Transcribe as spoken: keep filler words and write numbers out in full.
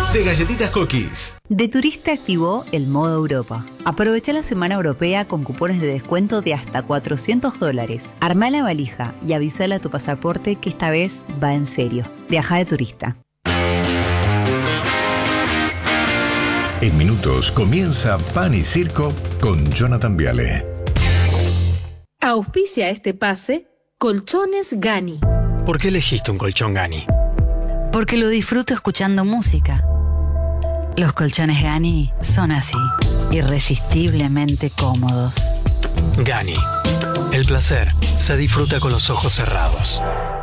de Galletitas Cookies. De Turista activó el modo Europa. Aprovecha la semana europea con cupones de descuento de hasta cuatrocientos dólares. Armá la valija y avísale a tu pasaporte que esta vez va en serio. Viaja de turista. En minutos comienza Pan y Circo con Jonathan Viale. Auspicia este pase Colchones Gani. ¿Por qué elegiste un colchón Gani? Porque lo disfruto escuchando música. Los colchones Gani son así, irresistiblemente cómodos. Gani. El placer se disfruta con los ojos cerrados.